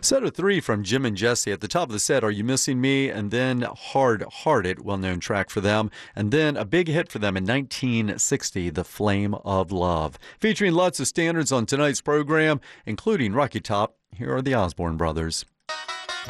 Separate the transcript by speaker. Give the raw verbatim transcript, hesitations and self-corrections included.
Speaker 1: Set of three from Jim and Jesse. At the top of the set, Are You Missing Me? And then Hard Hearted, well-known track for them. And then a big hit for them in nineteen sixty, The Flame of Love. Featuring lots of standards on tonight's program, including Rocky Top, here are the Osborne Brothers.